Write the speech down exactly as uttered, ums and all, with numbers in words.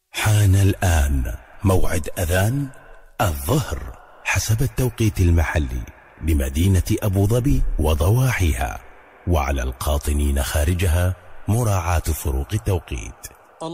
حان الآن موعد أذان الظهر حسب التوقيت المحلي بمدينة أبو ظبي وضواحيها، وعلى القاطنين خارجها مراعاة فروق التوقيت.